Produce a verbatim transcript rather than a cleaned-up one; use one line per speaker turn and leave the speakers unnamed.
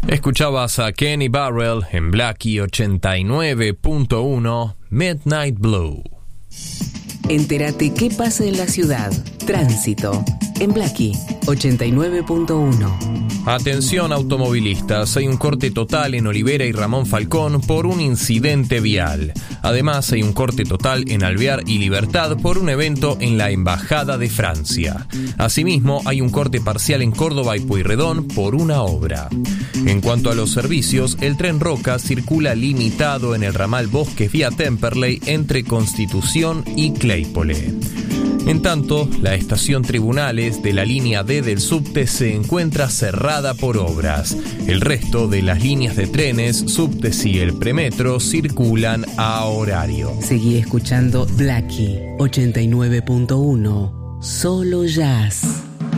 Escuchabas a Kenny Burrell en Blackie ochenta y nueve punto uno, Midnight Blue.
Entérate qué pasa en la ciudad. Tránsito en Blackie ochenta y nueve punto uno.
Atención automovilistas, hay un corte total en Olivera y Ramón Falcón por un incidente vial. Además hay un corte total en Alvear y Libertad por un evento en la Embajada de Francia. Asimismo hay un corte parcial en Córdoba y Pueyrredón por una obra. En cuanto a los servicios, el tren Roca circula limitado en el ramal Bosques vía Temperley entre Constitución y Claypole. En tanto, la estación Tribunales de la línea D del subte se encuentra cerrada por obras. El resto de las líneas de trenes, subtes y el premetro circulan a horario.
Seguí escuchando Blackie ochenta y nueve punto uno, solo jazz.